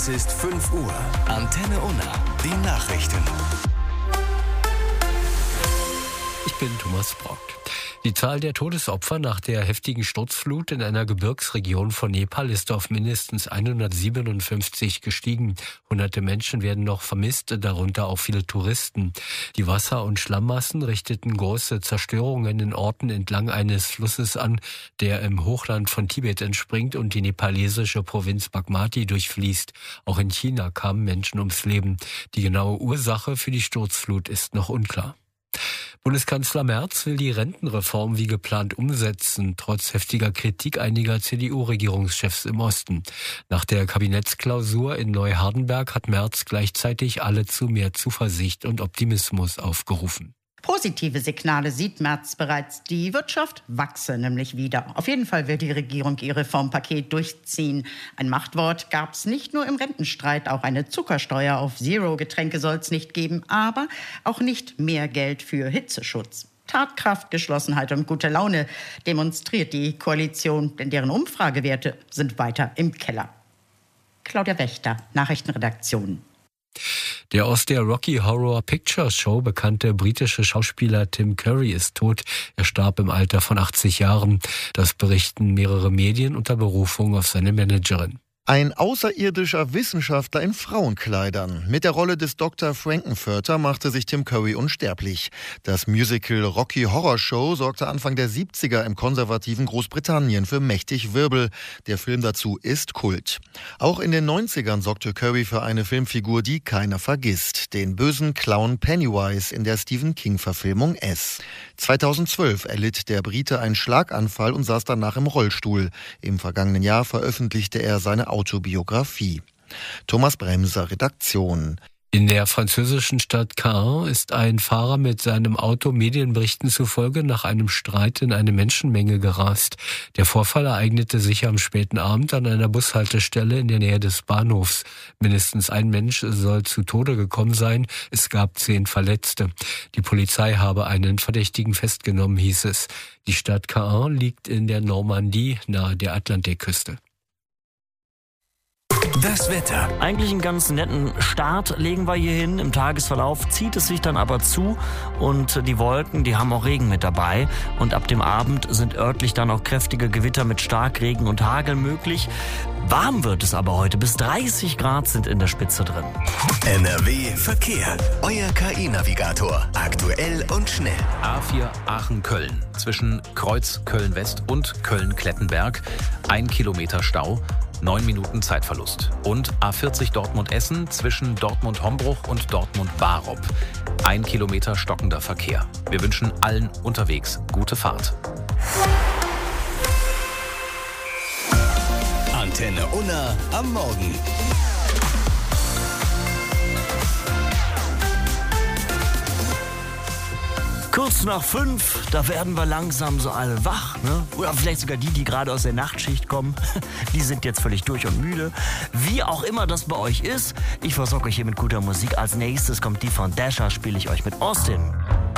ist 5 Uhr. Antenne Unna. Die Nachrichten. Ich bin Thomas Brock. Die Zahl der Todesopfer nach der heftigen Sturzflut in einer Gebirgsregion von Nepal ist auf mindestens 157 gestiegen. Hunderte Menschen werden noch vermisst, darunter auch viele Touristen. Die Wasser- und Schlammmassen richteten große Zerstörungen in Orten entlang eines Flusses an, der im Hochland von Tibet entspringt und die nepalesische Provinz Bagmati durchfließt. Auch in China kamen Menschen ums Leben. Die genaue Ursache für die Sturzflut ist noch unklar. Bundeskanzler Merz will die Rentenreform wie geplant umsetzen, trotz heftiger Kritik einiger CDU-Regierungschefs im Osten. Nach der Kabinettsklausur in Neuhardenberg hat Merz gleichzeitig alle zu mehr Zuversicht und Optimismus aufgerufen. Positive Signale sieht Merz bereits. Die Wirtschaft wachse nämlich wieder. Auf jeden Fall will die Regierung ihr Reformpaket durchziehen. Ein Machtwort gab es nicht nur im Rentenstreit. Auch eine Zuckersteuer auf Zero-Getränke soll es nicht geben. Aber auch nicht mehr Geld für Hitzeschutz. Tatkraft, Geschlossenheit und gute Laune demonstriert die Koalition, denn deren Umfragewerte sind weiter im Keller. Claudia Wächter, Nachrichtenredaktion. Der aus der Rocky Horror Picture Show bekannte britische Schauspieler Tim Curry ist tot. Er starb im Alter von 80 Jahren. Das berichten mehrere Medien unter Berufung auf seine Managerin. Ein außerirdischer Wissenschaftler in Frauenkleidern. Mit der Rolle des Dr. Frankenfurter machte sich Tim Curry unsterblich. Das Musical Rocky Horror Show sorgte Anfang der 70er im konservativen Großbritannien für mächtig Wirbel. Der Film dazu ist Kult. Auch in den 90ern sorgte Curry für eine Filmfigur, die keiner vergisst. Den bösen Clown Pennywise in der Stephen King-Verfilmung S. 2012 erlitt der Brite einen Schlaganfall und saß danach im Rollstuhl. Im vergangenen Jahr veröffentlichte er seine Autobiografie. Thomas Bremser, Redaktion. In der französischen Stadt Caen ist ein Fahrer mit seinem Auto Medienberichten zufolge nach einem Streit in eine Menschenmenge gerast. Der Vorfall ereignete sich am späten Abend an einer Bushaltestelle in der Nähe des Bahnhofs. Mindestens ein Mensch soll zu Tode gekommen sein. Es gab 10 Verletzte. Die Polizei habe einen Verdächtigen festgenommen, hieß es. Die Stadt Caen liegt in der Normandie nahe der Atlantikküste. Das Wetter. Eigentlich einen ganz netten Start legen wir hier hin. Im Tagesverlauf zieht es sich dann aber zu und die Wolken, die haben auch Regen mit dabei. Und ab dem Abend sind örtlich dann auch kräftige Gewitter mit Starkregen und Hagel möglich. Warm wird es aber heute. Bis 30 Grad sind in der Spitze drin. NRW Verkehr. Euer KI-Navigator. Aktuell und schnell. A4 Aachen-Köln. Zwischen Kreuz Köln-West und Köln-Klettenberg. 1 Kilometer Stau. 9 Minuten Zeitverlust. Und A40 Dortmund-Essen zwischen Dortmund-Hombruch und Dortmund-Barop. 1 Kilometer stockender Verkehr. Wir wünschen allen unterwegs gute Fahrt. Antenne Unna am Morgen. Kurz nach 5, da werden wir langsam so alle wach, ne? Oder vielleicht sogar die gerade aus der Nachtschicht kommen. Die sind jetzt völlig durch und müde. Wie auch immer das bei euch ist, ich versorge euch hier mit guter Musik. Als nächstes kommt die von Dasher, spiele ich euch mit Austin.